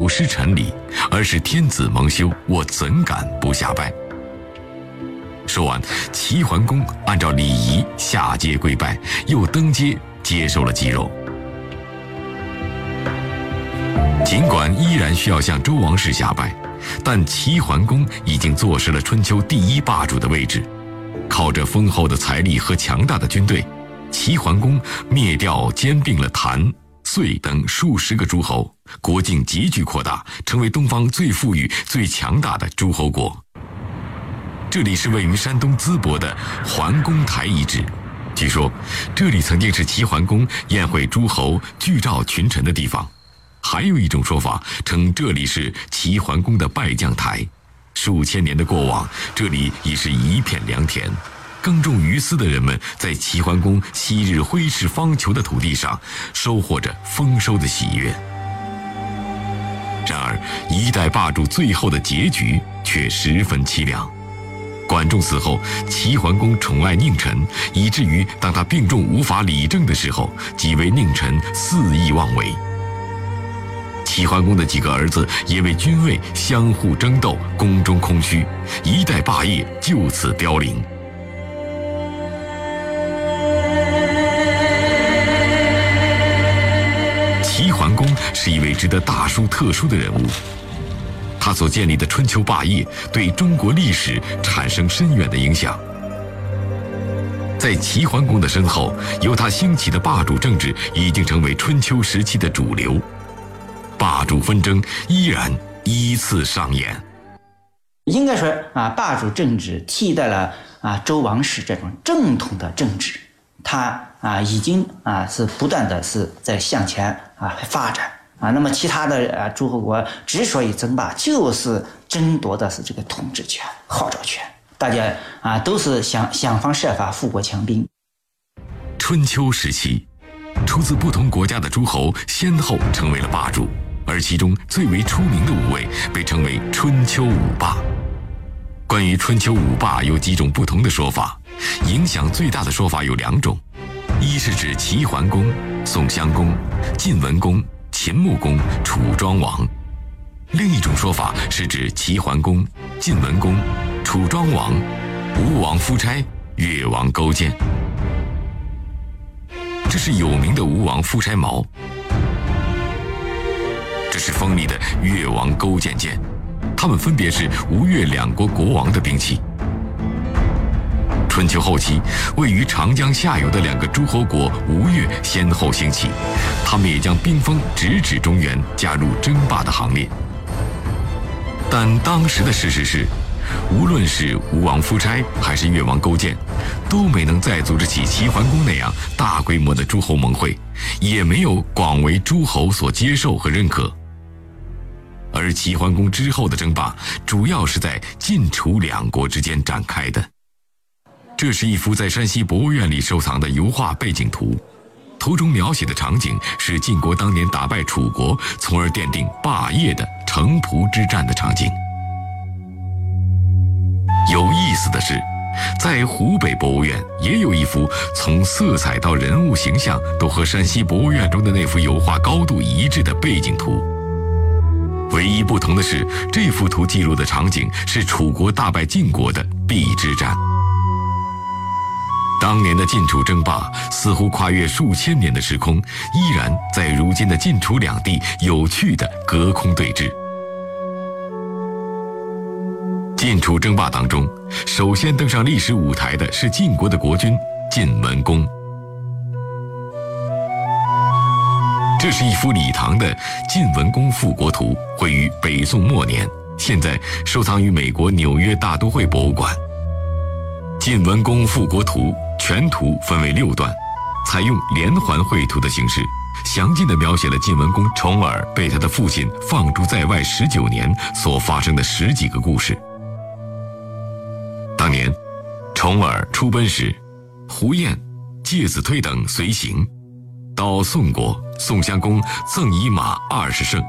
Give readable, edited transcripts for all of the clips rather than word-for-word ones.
不失臣礼，而是天子蒙羞，我怎敢不下拜？说完，齐桓公按照礼仪下阶跪拜，又登阶接受了祭肉。尽管依然需要向周王室下拜，但齐桓公已经坐实了春秋第一霸主的位置。靠着丰厚的财力和强大的军队，齐桓公灭掉兼并了谭、遂等数十个诸侯，国境急剧扩大，成为东方最富裕、最强大的诸侯国。这里是位于山东淄博的桓公台遗址，据说这里曾经是齐桓公宴会诸侯、聚召群臣的地方。还有一种说法称这里是齐桓公的拜将台，数千年的过往，这里已是一片良田。耕种鱼丝的人们在齐桓公昔日挥斥方遒的土地上收获着丰收的喜悦。然而一代霸主最后的结局却十分凄凉。管仲死后，齐桓公宠爱佞臣，以至于当他病重无法理政的时候，几位佞臣肆意妄为。齐桓公的几个儿子也为君位相互争斗，宫中空虚，一代霸业就此凋零。齐桓公是一位值得大书特书的人物，他所建立的春秋霸业对中国历史产生深远的影响。在齐桓公的身后，由他兴起的霸主政治已经成为春秋时期的主流。霸主纷争依然依次上演。 应该说霸主政治替代了周王室这种正统的政治，它已经是不断的是在向前发展那么其他的诸侯国之所以争霸，就是争夺的是这个统治权、号召权，大家都是想方设法富国强兵。 春秋时期，出自不同国家的诸侯先后成为了霸主，而其中最为出名的5位被称为春秋五霸。关于春秋五霸有几种不同的说法，影响最大的说法有2种，一是指齐桓公、宋襄公、晋文公、秦穆公、楚庄王；另一种说法是指齐桓公、晋文公、楚庄王、吴王夫差、越王勾践。这是有名的吴王夫差矛，这是锋利的越王勾践剑，他们分别是吴越2国国王的兵器。春秋后期，位于长江下游的2个诸侯国吴越先后兴起，他们也将兵锋直指中原，加入争霸的行列。但当时的事实是，无论是吴王夫差还是越王勾践，都没能再组织起齐桓公那样大规模的诸侯盟会，也没有广为诸侯所接受和认可。而齐桓公之后的争霸，主要是在晋楚2国之间展开的。这是一幅在山西博物院里收藏的油画背景图，图中描写的场景是晋国当年打败楚国，从而奠定霸业的城濮之战的场景。有意思的是，在湖北博物院也有一幅从色彩到人物形象都和山西博物院中的那幅油画高度一致的背景图。唯一不同的是，这幅图记录的场景是楚国大败晋国的邲之战。当年的晋楚争霸似乎跨越数千年的时空，依然在如今的晋楚2地有趣的隔空对峙。晋楚争霸当中，首先登上历史舞台的是晋国的国君晋文公。这是一幅李唐的晋文公复国图，绘于北宋末年，现在收藏于美国纽约大都会博物馆。晋文公复国图全图分为6段，采用连环绘图的形式，详尽地描写了晋文公重耳被他的父亲放逐在外19年所发生的10几个故事。当年重耳出奔时，胡彦、介子推等随行，到宋国，宋襄公赠以马20乘；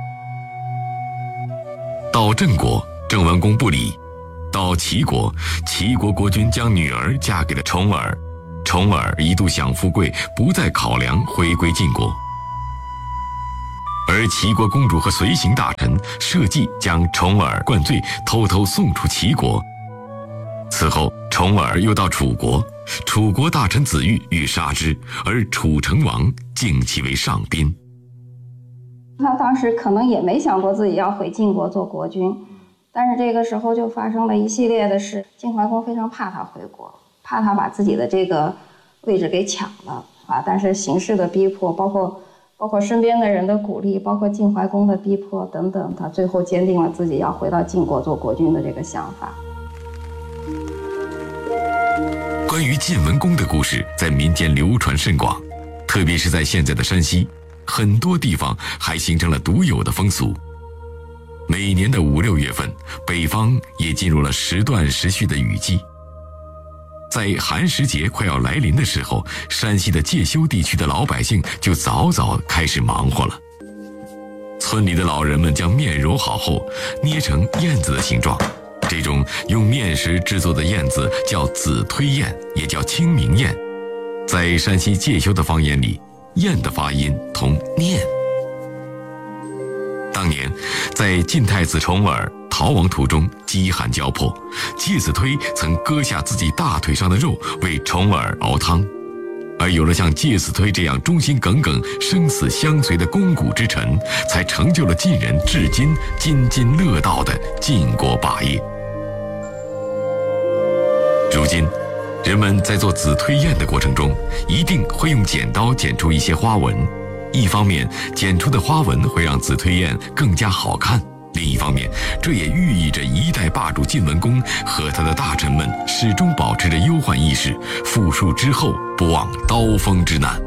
到郑国，郑文公不理；到齐国，齐国国君将女儿嫁给了重耳，重耳一度享富贵，不再考量回归晋国。 而齐国公主和随行大臣设计将重耳灌醉，偷偷送出齐国。此后，重耳又到楚国，楚国大臣子玉欲杀之，而楚成王敬其为上宾。 他当时可能也没想过自己要回晋国做国君，但是这个时候就发生了一系列的事。晋怀公非常怕他回国，怕他把自己的这个位置给抢了啊！但是形势的逼迫，包括身边的人的鼓励，包括晋怀公的逼迫等等，他最后坚定了自己要回到晋国做国君的这个想法。 关于晋文公的故事在民间流传甚广，特别是在现在的山西，很多地方还形成了独有的风俗。每年的5、6月份，北方也进入了时断时续的雨季。在寒食节快要来临的时候，山西的介休地区的老百姓就早早开始忙活了。村里的老人们将面揉好后，捏成燕子的形状。这种用面食制作的燕子叫子推燕，也叫清明燕。在山西介休的方言里，燕的发音同念。当年，在晋太子重耳逃亡途中饥寒交迫，介子推曾割下自己大腿上的肉为重耳熬汤。而有了像介子推这样忠心耿耿、生死相随的肱骨之臣，才成就了晋人至今津津乐道的晋国霸业。如今，人们在做子推燕的过程中，一定会用剪刀剪出一些花纹。一方面，剪出的花纹会让子推燕更加好看；另一方面，这也寓意着一代霸主晋文公和他的大臣们始终保持着忧患意识，复述之后不忘刀锋之难。